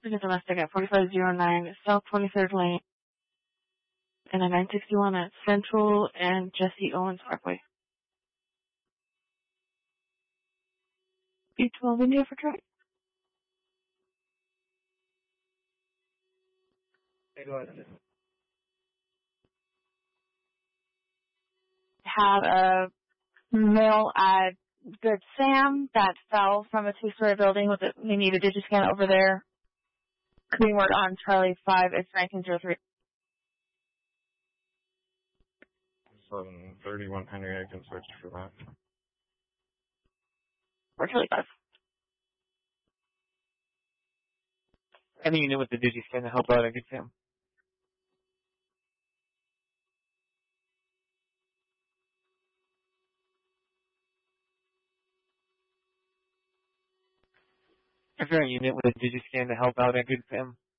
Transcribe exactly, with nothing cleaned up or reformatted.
There's a domestic at forty-five oh nine South twenty-third Lane and a nine sixty-one at Central and Jesse Owens Parkway. B twelve India for track. Hey, go ahead. Have a male at Good Sam that fell from a two-story building with a, we need a digiscan over there. Clean word on Charlie five, it's nineteen oh three. seven thirty-one Henry, I can switch for that. Or Charlie five. Any unit with the digiscan to help out, I could see him. Is there a unit with a digiscan to help out, I could see him?